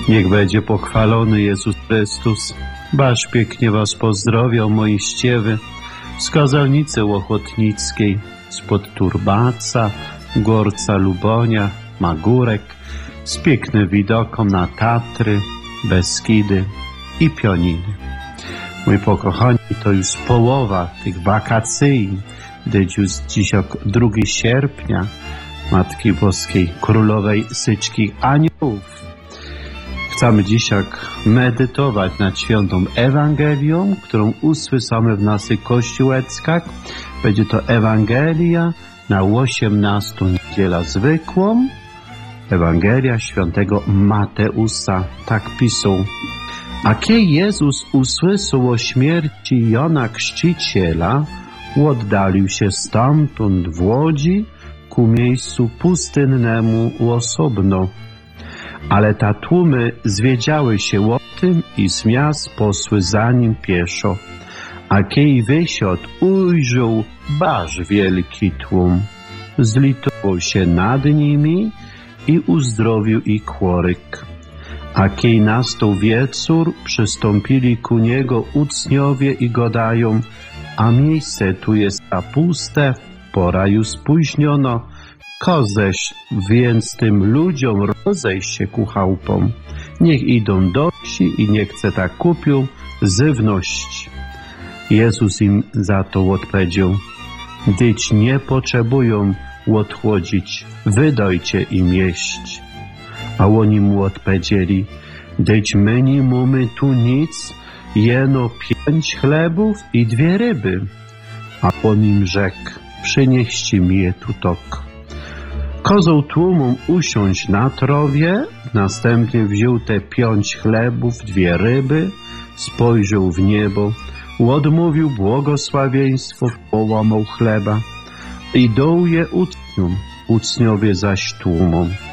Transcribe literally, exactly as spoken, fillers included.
Niech będzie pochwalony Jezus Chrystus. Baż pięknie was pozdrowią moi ściewy z Kazalnicy Łochotnickiej, spod Turbaca, Gorca Lubonia, Magórek, z pięknym widokom na Tatry, Beskidy i Pioniny. Mój pokochani, to już połowa tych wakacyjnych, gdyż już dziś drugiego sierpnia, Matki Boskiej, Królowej Syćkich Aniołów. Chcemy dzisiaj medytować nad świętą Ewangelią, którą usłyszamy w naszych kościołeczkach. Będzie to Ewangelia na osiemnastą niedzielę zwykłą. Ewangelia świętego Mateusza, tak pisał. A kiedy Jezus usłyszał o śmierci Jana Chrzciciela, oddalił się stamtąd w łodzi ku miejscu pustynnemu osobno. Ale ta tłumy zwiedziały się o tym i z miast posły za nim pieszo. A kiedy wysiadł, ujrzał baż wielki tłum. Zlitował się nad nimi i uzdrowił ich chorych. A kiedy nastał wieczór, przystąpili ku niego uczniowie i gadają, a miejsce tu jest puste, pora już spóźniono. Koześ więc tym ludziom rozejść się ku chałupom. Niech idą do wsi i niech chce tak kupią żywność. Jezus im za to odpowiedział, dyć nie potrzebują odchodzić, wydajcie im jeść. A oni mu odpowiedzieli, dyć my nie mamy tu nic, jeno pięć chlebów i dwie ryby. A on im rzekł, przynieście mi je tu tok. Kozał tłumom usiąść na trowie, następnie wziął te pięć chlebów, dwie ryby, spojrzał w niebo, odmówił błogosławieństwo, połamał chleba i dał je uczniom, uczniowie zaś tłumom.